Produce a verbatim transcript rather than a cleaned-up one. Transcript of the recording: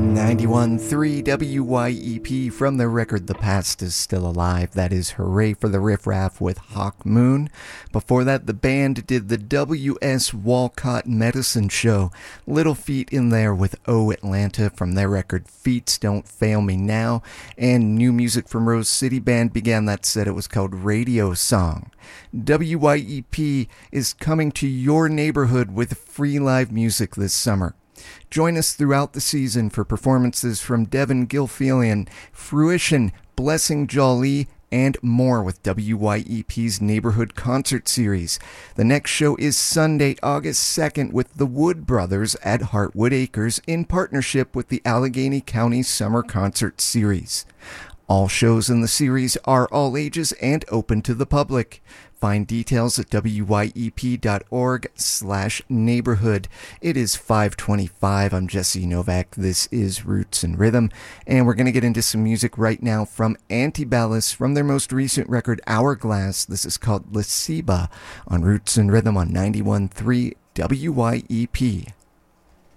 ninety-one point three W Y E P from the record The Past Is Still Alive. That is Hooray for the Riff Raff with Hawk Moon. Before that, the band did the W S Walcott Medicine Show. Little Feat in there with Oh Atlanta from their record Feats Don't Fail Me Now. And new music from Rose City Band began that set. It was called Radio Song. W Y E P is coming to your neighborhood with free live music this summer. Join us throughout the season for performances from Devin Gilfillian, Fruition, Blessing Jolie, and more with W Y E P's Neighborhood Concert Series. The next show is Sunday, August second with the Wood Brothers at Heartwood Acres in partnership with the Allegheny County Summer Concert Series. All shows in the series are all ages and open to the public. Find details at W Y E P dot org slash neighborhood. It is five twenty-five. I'm Jesse Novak. This is Roots and Rhythm. And we're going to get into some music right now from Antiballus from their most recent record, Hourglass. This is called Lasiba on Roots and Rhythm on ninety-one point three W Y E P.